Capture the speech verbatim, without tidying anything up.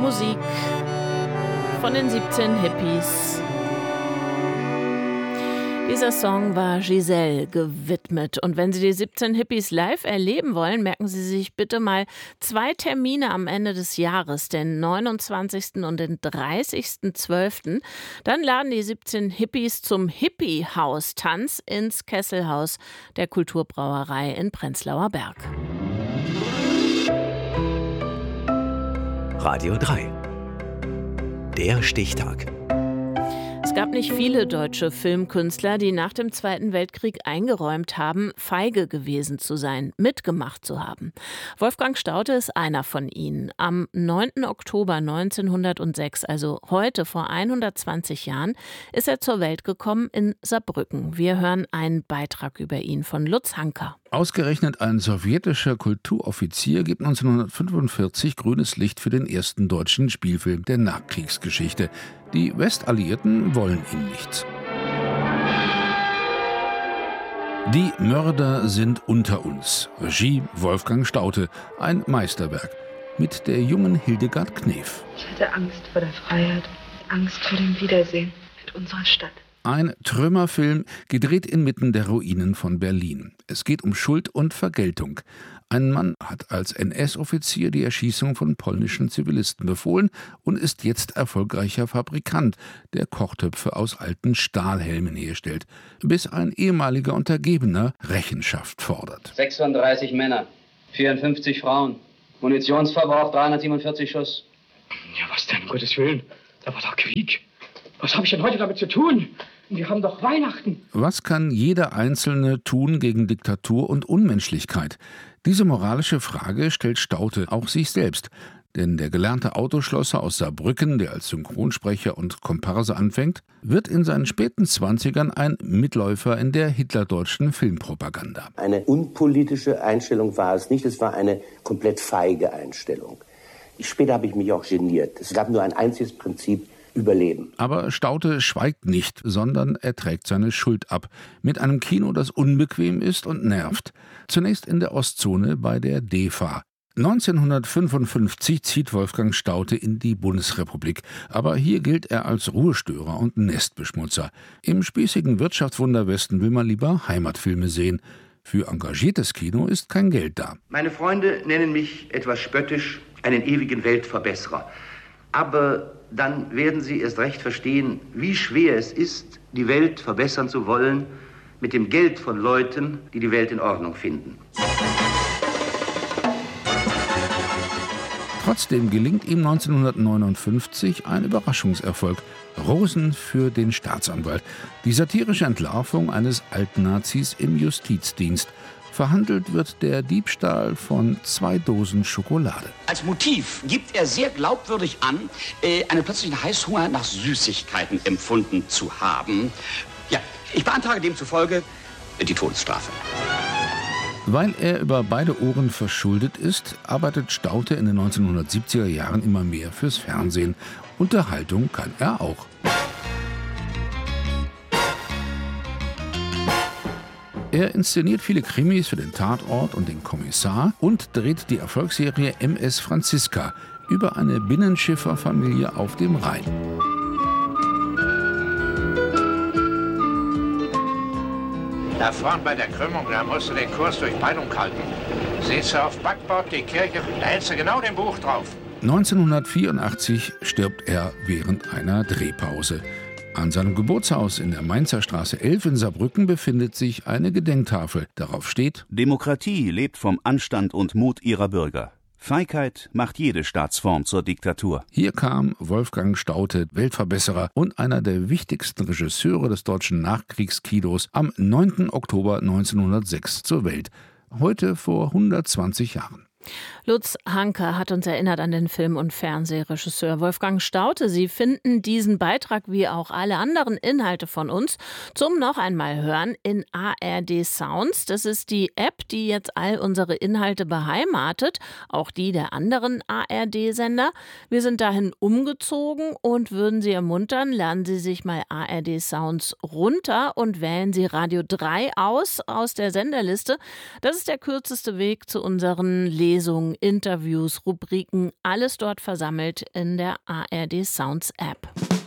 Musik von den siebzehn Hippies. Dieser Song war Giselle gewidmet. Und wenn Sie die siebzehn Hippies live erleben wollen, merken Sie sich bitte mal zwei Termine am Ende des Jahres, den neunundzwanzigsten und den dreißigsten zwölften Dann laden die siebzehn Hippies zum Hippie-Haus-Tanz ins Kesselhaus der Kulturbrauerei in Prenzlauer Berg. Radio drei. Der Stichtag. Es gab nicht viele deutsche Filmkünstler, die nach dem Zweiten Weltkrieg eingeräumt haben, feige gewesen zu sein, mitgemacht zu haben. Wolfgang Staudte ist einer von ihnen. Am neunten Oktober neunzehnhundertsechs, also heute vor hundertzwanzig Jahren, ist er zur Welt gekommen in Saarbrücken. Wir hören einen Beitrag über ihn von Lutz Hanker. Ausgerechnet ein sowjetischer Kulturoffizier gibt neunzehnhundertfünfundvierzig grünes Licht für den ersten deutschen Spielfilm der Nachkriegsgeschichte. Die Westalliierten wollen ihm nichts. Die Mörder sind unter uns. Regie Wolfgang Staudte. Ein Meisterwerk. Mit der jungen Hildegard Knef. Ich hatte Angst vor der Freiheit. Angst vor dem Wiedersehen mit unserer Stadt. Ein Trümmerfilm, gedreht inmitten der Ruinen von Berlin. Es geht um Schuld und Vergeltung. Ein Mann hat als N S-Offizier die Erschießung von polnischen Zivilisten befohlen und ist jetzt erfolgreicher Fabrikant, der Kochtöpfe aus alten Stahlhelmen herstellt, bis ein ehemaliger Untergebener Rechenschaft fordert. sechsunddreißig Männer, vierundfünfzig Frauen, Munitionsverbrauch dreihundertsiebenundvierzig Schuss. Ja, was denn, um Gottes Willen? Da war doch Krieg. Was habe ich denn heute damit zu tun? Wir haben doch Weihnachten. Was kann jeder Einzelne tun gegen Diktatur und Unmenschlichkeit? Diese moralische Frage stellt Staudte auch sich selbst. Denn der gelernte Autoschlosser aus Saarbrücken, der als Synchronsprecher und Komparse anfängt, wird in seinen späten Zwanzigern ein Mitläufer in der hitlerdeutschen Filmpropaganda. Eine unpolitische Einstellung war es nicht, es war eine komplett feige Einstellung. Später habe ich mich auch geniert. Es gab nur ein einziges Prinzip: Überleben. Aber Staudte schweigt nicht, sondern er trägt seine Schuld ab. Mit einem Kino, das unbequem ist und nervt. Zunächst in der Ostzone bei der D E F A. neunzehnhundertfünfundfünfzig zieht Wolfgang Staudte in die Bundesrepublik. Aber hier gilt er als Ruhestörer und Nestbeschmutzer. Im spießigen Wirtschaftswunder Westen will man lieber Heimatfilme sehen. Für engagiertes Kino ist kein Geld da. Meine Freunde nennen mich etwas spöttisch einen ewigen Weltverbesserer. Aber dann werden Sie erst recht verstehen, wie schwer es ist, die Welt verbessern zu wollen, mit dem Geld von Leuten, die die Welt in Ordnung finden. Trotzdem gelingt ihm neunzehnhundertneunundfünfzig ein Überraschungserfolg. Rosen für den Staatsanwalt. Die satirische Entlarvung eines Altnazis im Justizdienst. Verhandelt wird der Diebstahl von zwei Dosen Schokolade. Als Motiv gibt er sehr glaubwürdig an, einen plötzlichen Heißhunger nach Süßigkeiten empfunden zu haben. Ja, ich beantrage demzufolge die Todesstrafe. Weil er über beide Ohren verschuldet ist, arbeitet Staudte in den neunzehnhundertsiebziger Jahren immer mehr fürs Fernsehen. Unterhaltung kann er auch. Er inszeniert viele Krimis für den Tatort und den Kommissar und dreht die Erfolgsserie M S Franziska über eine Binnenschifferfamilie auf dem Rhein. Da vorn bei der Krümmung, da musst du den Kurs durch Peilung halten. Siehst du auf Backbord die Kirche, da hältst du genau den Buch drauf. neunzehnhundertvierundachtzig stirbt er während einer Drehpause. An seinem Geburtshaus in der Mainzer Straße elf in Saarbrücken befindet sich eine Gedenktafel. Darauf steht: Demokratie lebt vom Anstand und Mut ihrer Bürger. Feigheit macht jede Staatsform zur Diktatur. Hier kam Wolfgang Staudte, Weltverbesserer und einer der wichtigsten Regisseure des deutschen Nachkriegskinos, am neunten Oktober neunzehnhundertsechs zur Welt. Heute vor hundertzwanzig Jahren. Lutz Hanker hat uns erinnert an den Film- und Fernsehregisseur Wolfgang Staudte. Sie finden diesen Beitrag wie auch alle anderen Inhalte von uns zum noch einmal hören in A R D Sounds. Das ist die App, die jetzt all unsere Inhalte beheimatet, auch die der anderen A R D-Sender. Wir sind dahin umgezogen und würden Sie ermuntern, laden Sie sich mal A R D Sounds runter und wählen Sie Radio drei aus aus der Senderliste. Das ist der kürzeste Weg zu unseren Lesern. Lesungen, Interviews, Rubriken, alles dort versammelt in der A R D Sounds App.